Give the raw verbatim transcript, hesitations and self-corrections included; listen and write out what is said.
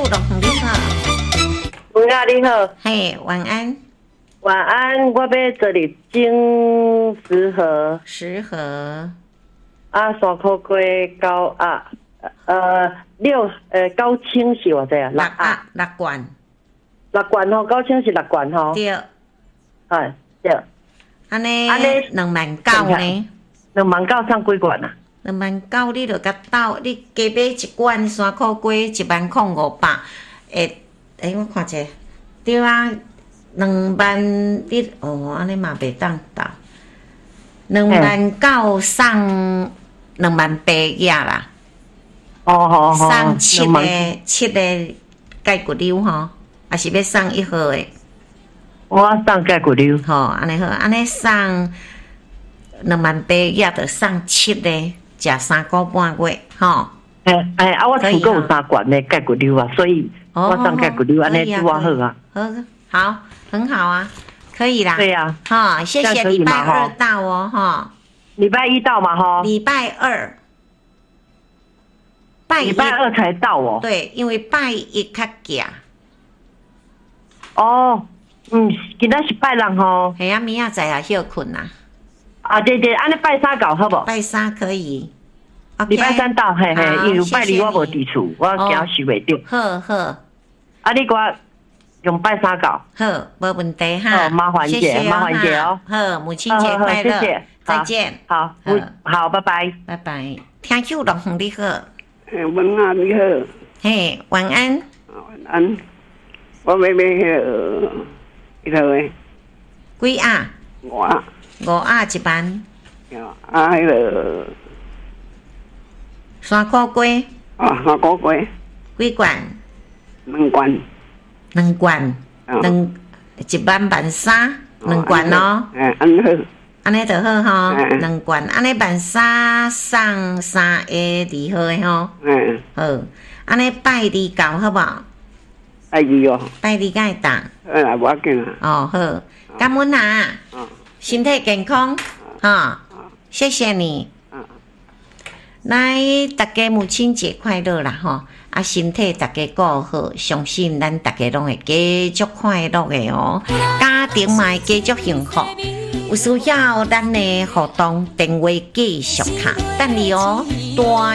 龙凤你好， 文啊你好， 嘿，晚安。 晚安，我要坐入金石河， 石河啊，山口街高啊，呃六呃高清是偌济啊？ 六啊六罐， 六罐吼，高清是六罐吼。 对， 哎对。 安尼安尼两万九呢？ 两万九送几罐啊？ 两万九，你着甲斗，你加买一罐山口龟一万块五百，诶诶，我看者，对啊，两万你哦，安尼嘛袂当斗，两万九送两万八呀啦， 哦好好， 送七个七个钙骨瘤吼，还是要送一盒诶？ 我送钙骨瘤， 吼，安尼好，安尼送两万八也着送七个。食三个半月，吼。 哎哎，啊，我厝阁有三罐的钙骨瘤啊，所以我送钙骨瘤，安尼拄啊好啊。 好，好，很好啊，可以啦。 对呀。 哈，谢谢礼拜二到哦，哈。 礼拜一到嘛，哈。 礼拜二。拜礼拜二才到哦。 对，因为拜一较假。 哦，嗯，今仔是拜六吼。 系啊，明仔载啊休困啦。 啊，对对，安尼拜三搞好不？ 拜三可以。 礼拜三到，嘿嘿，因为拜二我无伫厝，我惊收袂着。 好好。 啊，你给我用拜三搞。 好，无问题哈。 哦，麻烦姐，麻烦姐哦。 好，母亲节快乐。 谢谢， 再见。 好，好，拜拜， 拜拜。听秋龙凤你好。 晚安你好。 嘿，晚安。 晚安。我要买迄个一套诶。 几啊？ 五啊。 五啊一万。 啊，迄个山口龟。 啊，山口龟。 几罐？ 两罐。 两罐。两一万万三，两罐咯。 哎，安好。 安尼就好吼，两罐，安尼万三送三个二号的吼。 嗯。 好，安尼拜二到好无？ 拜二哦。 拜二敢会当？ 呃，无要紧啊。 哦，好，感恩啊。身体健康，哈，谢谢你。来，大家母亲节快乐啦，吼！啊，身体大家顾好，相信咱大家拢会继续快乐的哦，家庭嘛会继续幸福。有需要咱的互动电话继续卡，等你哦，大